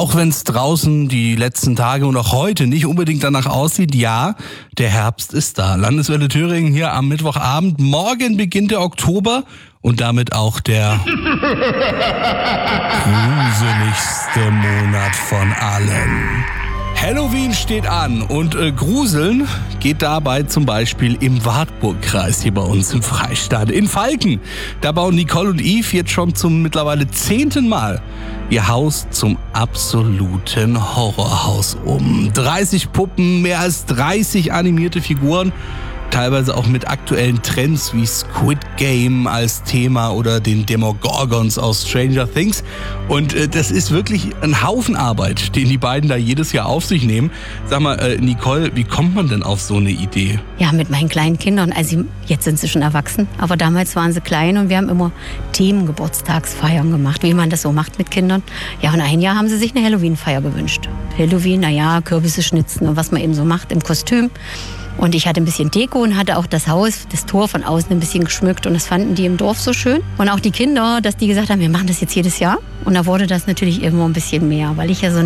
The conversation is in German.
Auch wenn es draußen die letzten Tage und auch heute nicht unbedingt danach aussieht, ja, der Herbst ist da. Landeswelle Thüringen hier am Mittwochabend. Morgen beginnt der Oktober und damit auch der gruseligste Monat von allen. Halloween steht an und Gruseln geht dabei zum Beispiel im Wartburgkreis hier bei uns im Freistaat. In Falken, da bauen Nicole und Yves jetzt schon zum mittlerweile 10. Mal ihr Haus zum absoluten Horrorhaus um. 30 Puppen, mehr als 30 animierte Figuren, teilweise auch mit aktuellen Trends wie Squid Game als Thema oder den Demogorgons aus Stranger Things. Und das ist wirklich ein Haufen Arbeit, den die beiden da jedes Jahr auf sich nehmen. Sag mal, Nicole, wie kommt man denn auf so eine Idee? Ja, mit meinen kleinen Kindern. Also jetzt sind sie schon erwachsen, aber damals waren sie klein und wir haben immer Themengeburtstagsfeiern gemacht, wie man das so macht mit Kindern. Ja, und ein Jahr haben sie sich eine Halloween-Feier gewünscht. Halloween, naja, Kürbisse schnitzen und was man eben so macht im Kostüm. Und ich hatte ein bisschen Deko und hatte auch das Haus, das Tor von außen ein bisschen geschmückt. Und das fanden die im Dorf so schön. Und auch die Kinder, dass die gesagt haben, wir machen das jetzt jedes Jahr. Und da wurde das natürlich immer ein bisschen mehr, weil ich ja so